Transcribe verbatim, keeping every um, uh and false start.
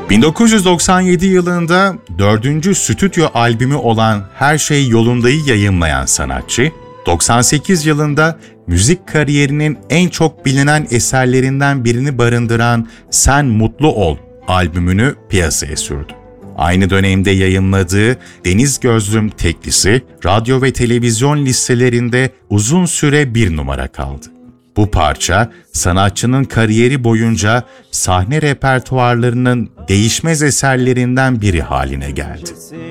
bin dokuz yüz doksan yedi yılında dördüncü stüdyo albümü olan Her Şey Yolunda'yı yayımlayan sanatçı, doksan sekiz yılında müzik kariyerinin en çok bilinen eserlerinden birini barındıran Sen Mutlu Ol albümünü piyasaya sürdü. Aynı dönemde yayımladığı Deniz Gözlüm teklisi, radyo ve televizyon listelerinde uzun süre bir numara kaldı. Bu parça, sanatçının kariyeri boyunca sahne repertuarlarının değişmez eserlerinden biri haline geldi.